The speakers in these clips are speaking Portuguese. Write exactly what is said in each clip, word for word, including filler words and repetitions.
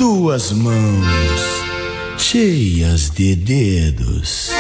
duas mãos cheias de dedos.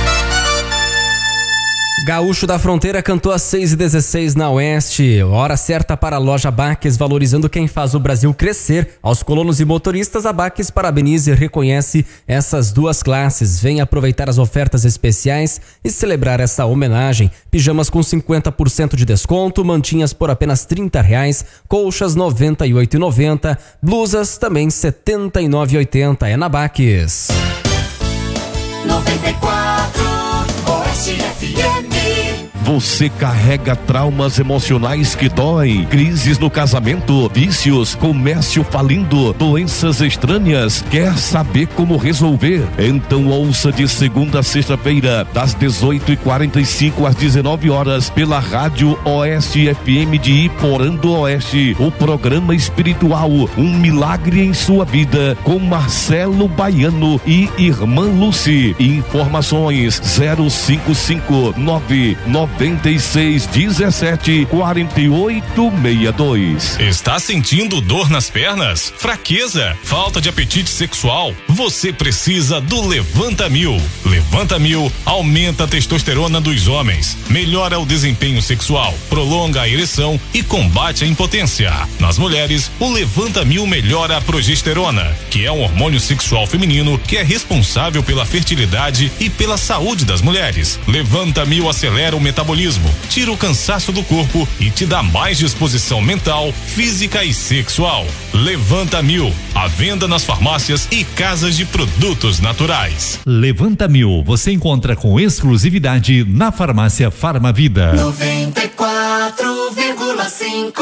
Gaúcho da Fronteira cantou às seis e dezesseis na Oeste. Hora certa para a loja Baques, valorizando quem faz o Brasil crescer. Aos colonos e motoristas, a Baques parabeniza e reconhece essas duas classes. Venha aproveitar as ofertas especiais e celebrar essa homenagem. Pijamas com cinquenta por cento de desconto, mantinhas por apenas trinta reais, colchas noventa e oito reais e noventa centavos, blusas também setenta e nove reais e oitenta centavos. É na Baques. noventa e quatro Oeste F M. Você carrega traumas emocionais que doem, crises no casamento, vícios, comércio falindo, doenças estranhas. Quer saber como resolver? Então ouça de segunda a sexta-feira, das dezoito e quarenta e cinco às dezenove horas, pela Rádio Oeste F M de Iporã do Oeste, o programa espiritual Um Milagre em Sua Vida, com Marcelo Baiano e Irmã Lucy. Informações zero cinco cinco nove nove seis um sete quatro oito seis dois. Está sentindo dor nas pernas? Fraqueza? Falta de apetite sexual? Você precisa do Levanta Mil. Levanta Mil aumenta a testosterona dos homens, melhora o desempenho sexual, prolonga a ereção e combate a impotência. Nas mulheres, o Levanta Mil melhora a progesterona, que é um hormônio sexual feminino que é responsável pela fertilidade e pela saúde das mulheres. Levanta Mil acelera o metabolismo, tira o cansaço do corpo e te dá mais disposição mental, física e sexual. Levanta Mil, à venda nas farmácias e casas de produtos naturais. Levanta Mil, você encontra com exclusividade na farmácia Farmavida. noventa e quatro vírgula cinco.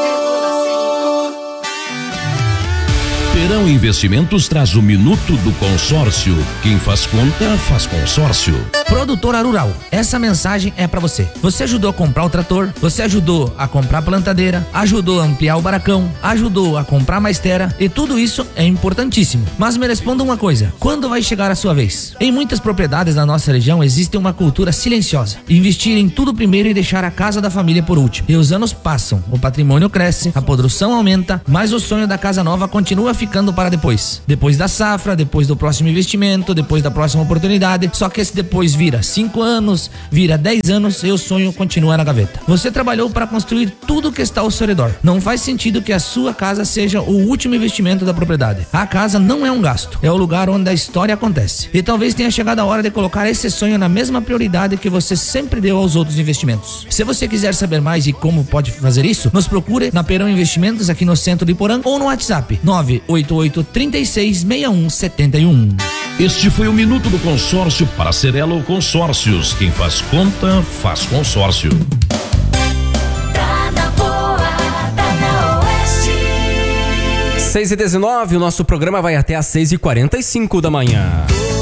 Perão Investimentos traz o Minuto do Consórcio. Quem faz conta, faz consórcio. Produtora Rural, essa mensagem é pra você. Você ajudou a comprar o trator, você ajudou a comprar a plantadeira, ajudou a ampliar o barracão, ajudou a comprar mais terra, e tudo isso é importantíssimo. Mas me responda uma coisa, quando vai chegar a sua vez? Em muitas propriedades da nossa região existe uma cultura silenciosa. Investir em tudo primeiro e deixar a casa da família por último. E os anos passam, o patrimônio cresce, a produção aumenta, mas o sonho da casa nova continua ficando para depois. Depois da safra, depois do próximo investimento, depois da próxima oportunidade. Só que esse depois vira cinco anos, vira dez anos e o sonho continua na gaveta. Você trabalhou para construir tudo que está ao seu redor. Não faz sentido que a sua casa seja o último investimento da propriedade. A casa não é um gasto, é o lugar onde a história acontece. E talvez tenha chegado a hora de colocar esse sonho na mesma prioridade que você sempre deu aos outros investimentos. Se você quiser saber mais e como pode fazer isso, nos procure na Perão Investimentos aqui no centro de Iporã ou no WhatsApp nove oito oito, três seis, seis um sete um. Este foi o Minuto do Consórcio para Cerelo Consórcios. Quem faz conta, faz consórcio. Tá na boa, tá na Oeste. seis e dezenove, o nosso programa vai até às seis e quarenta e cinco da manhã.